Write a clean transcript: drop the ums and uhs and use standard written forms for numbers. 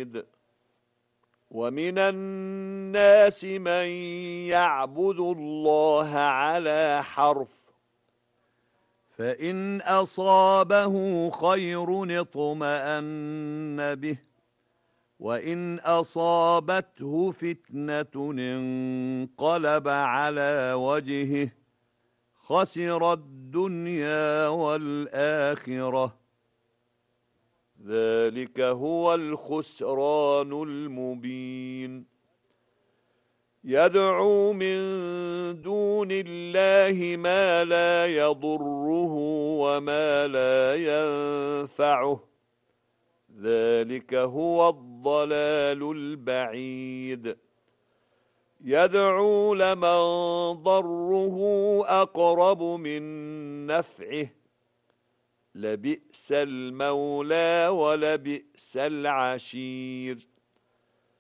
بعيد. ومن الناس من يعبد الله على حرف، فإن أصابه خير اطمأن به، وإن أصابته فتنة انقلب على وجهه خسر الدنيا والآخرة. ذلك هو الخسران المبين. يدعو من دون الله ما لا يضره وما لا ينفعه، ذلك هو الضلال البعيد. يدعو لمن ضره أقرب من نفعه، لبئس المولى ولبئس العشير.